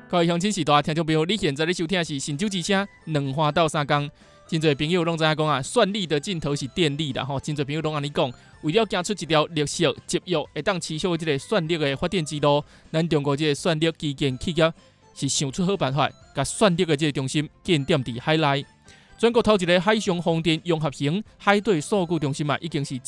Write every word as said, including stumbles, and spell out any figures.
各位乡亲时代听众朋友，你现在咧收听的是《神州之声》两花到三江。真侪朋友拢知影讲啊，算力的尽头是电力啦吼。真侪朋友拢安尼讲，为了行出一条绿色、节约、会当持续的这个算力的发展之路，咱中国这个算力基建企业是想出好办法，把算力的这个中心建点伫海内。全国头一个海上风电融合型海底数据中心啊，已经是